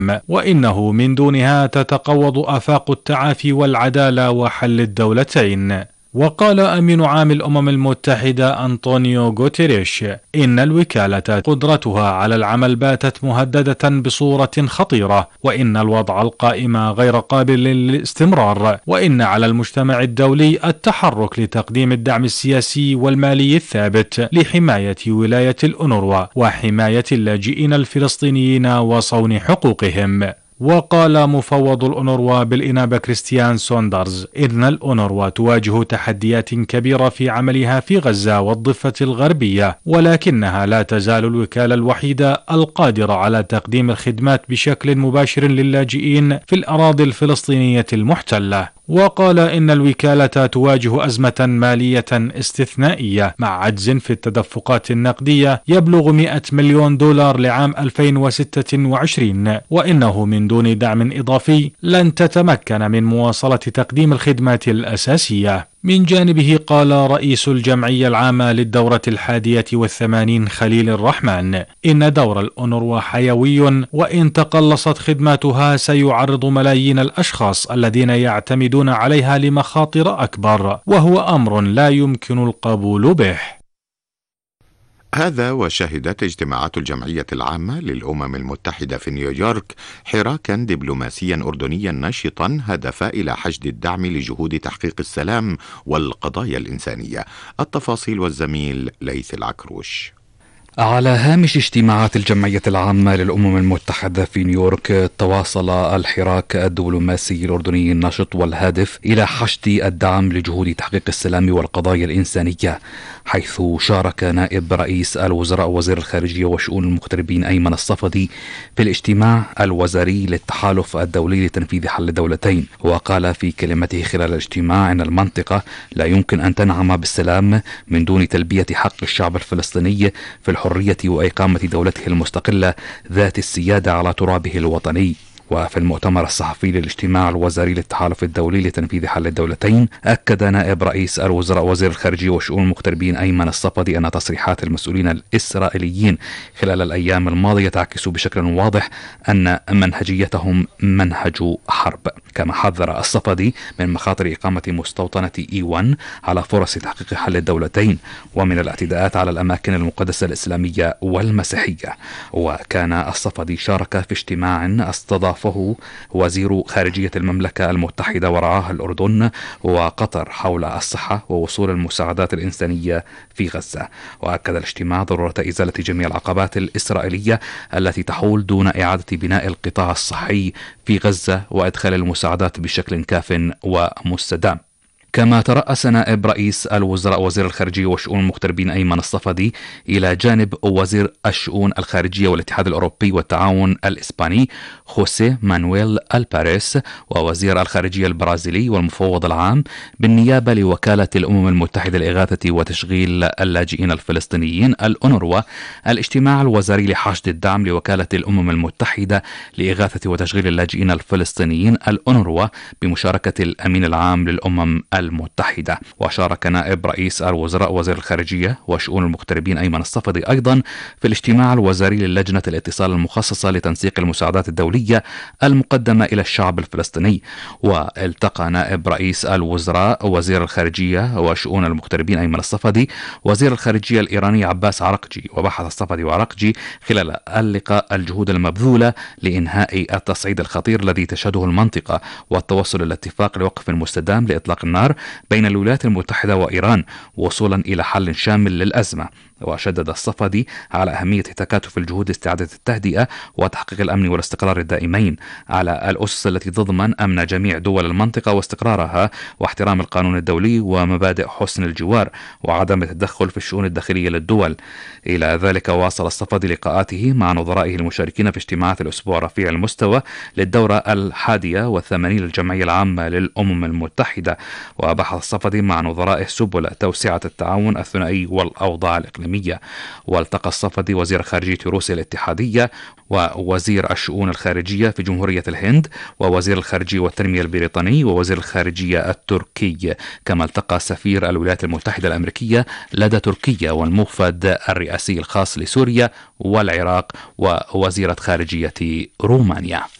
وإنه من دونها تتقوض آفاق التعافي والعدالة وحل الدولتين. وقال أمين عام الأمم المتحدة أنطونيو غوتيريش إن الوكالة قدرتها على العمل باتت مهددة بصورة خطيرة، وإن الوضع القائم غير قابل للاستمرار، وإن على المجتمع الدولي التحرك لتقديم الدعم السياسي والمالي الثابت لحماية ولاية الأونروا وحماية اللاجئين الفلسطينيين وصون حقوقهم. وقال مفوض الأونروا بالإنابة كريستيان سوندرز إن الأونروا تواجه تحديات كبيرة في عملها في غزة والضفة الغربية، ولكنها لا تزال الوكالة الوحيدة القادرة على تقديم الخدمات بشكل مباشر للاجئين في الأراضي الفلسطينية المحتلة. وقال إن الوكالة تواجه أزمة مالية استثنائية مع عجز في التدفقات النقدية يبلغ 100 مليون دولار لعام 2026، وإنه من دون دعم إضافي لن تتمكن من مواصلة تقديم الخدمات الأساسية. من جانبه قال رئيس الجمعية العامة للدورة 81 خليل الرحمن إن دور الأونروا حيوي، وإن تقلصت خدماتها سيعرض ملايين الأشخاص الذين يعتمدون عليها لمخاطر أكبر، وهو أمر لا يمكن القبول به. هذا وشهدت اجتماعات الجمعية العامة للأمم المتحدة في نيويورك حراكا دبلوماسيا أردنيا نشطا هدف إلى حشد الدعم لجهود تحقيق السلام والقضايا الإنسانية. التفاصيل والزميل ليث العكروش. على هامش اجتماعات الجمعية العامة للأمم المتحدة في نيويورك، تواصل الحراك الدبلوماسي الأردني النشط والهادف إلى حشد الدعم لجهود تحقيق السلام والقضايا الإنسانية، حيث شارك نائب رئيس الوزراء وزير الخارجية وشؤون المغتربين أيمن الصفدي في الاجتماع الوزاري للتحالف الدولي لتنفيذ حل الدولتين. وقال في كلمته خلال الاجتماع إن المنطقة لا يمكن أن تنعم بالسلام من دون تلبية حق الشعب الفلسطيني في الحرية وإقامة دولته المستقلة ذات السيادة على ترابه الوطني. وفي المؤتمر الصحفي للاجتماع الوزاري للتحالف الدولي لتنفيذ حل الدولتين، أكد نائب رئيس الوزراء وزير الخارجية وشؤون المغتربين أيمن الصفدي أن تصريحات المسؤولين الإسرائيليين خلال الأيام الماضية تعكس بشكل واضح أن منهجيتهم منهج حرب. كما حذر الصفدي من مخاطر إقامة مستوطنة E1 على فرص تحقيق حل الدولتين ومن الاعتداءات على الأماكن المقدسة الإسلامية والمسيحية. وكان الصفدي شارك في اجتماع استضاف وزير خارجية المملكة المتحدة ورعاها الأردن وقطر حول الصحة ووصول المساعدات الإنسانية في غزة. وأكد الاجتماع ضرورة إزالة جميع العقبات الإسرائيلية التي تحول دون إعادة بناء القطاع الصحي في غزة وإدخال المساعدات بشكل كاف ومستدام. كما ترأس نائب رئيس الوزراء وزير الخارجية وشؤون المغتربين أيمن الصفدي إلى جانب وزير الشؤون الخارجية والاتحاد الأوروبي والتعاون الإسباني خوسيه مانويل الباريس، ووزير الخارجية البرازيلي والمفوض العام بالنيابة لوكالة الأمم المتحدة لإغاثة وتشغيل اللاجئين الفلسطينيين الأونروا، الاجتماع الوزاري لحشد الدعم لوكالة الأمم المتحدة لإغاثة وتشغيل اللاجئين الفلسطينيين الأونروا بمشاركة الأمين العام للأمم المتحدة. وشارك نائب رئيس الوزراء وزير الخارجية وشؤون المغتربين أيمن الصفدي أيضا في الاجتماع الوزاري للجنة الاتصال المخصصة لتنسيق المساعدات الدولية المقدمة إلى الشعب الفلسطيني. والتقى نائب رئيس الوزراء وزير الخارجية وشؤون المغتربين أيمن الصفدي وزير الخارجية الإيراني عباس عرقجي. وبحث الصفدي وعرقجي خلال اللقاء الجهود المبذولة لإنهاء التصعيد الخطير الذي تشهده المنطقة والتوصل إلى اتفاق لوقف مستدام لإطلاق النار بين الولايات المتحدة وإيران وصولا إلى حل شامل للأزمة. وشدد الصفدي على أهمية تكاتف الجهود لاستعادة التهدئة وتحقيق الأمن والاستقرار الدائمين على الأسس التي تضمن أمن جميع دول المنطقة واستقرارها واحترام القانون الدولي ومبادئ حسن الجوار وعدم التدخل في الشؤون الداخلية للدول. إلى ذلك واصل الصفدي لقاءاته مع نظرائه المشاركين في اجتماعات الأسبوع رفيع المستوى للدورة 81 للجمعية العامة للأمم المتحدة. وبحث الصفدي مع نظرائه سبل توسعة التعاون الثنائي والأوضاع الإقليمية الإقليمية. والتقى الصفدي وزير خارجية روسيا الاتحادية ووزير الشؤون الخارجية في جمهورية الهند ووزير الخارجية والتنمية البريطاني ووزير الخارجية التركي، كما التقى سفير الولايات المتحدة الأمريكية لدى تركيا والموفد الرئاسي الخاص لسوريا والعراق ووزيرة خارجية رومانيا.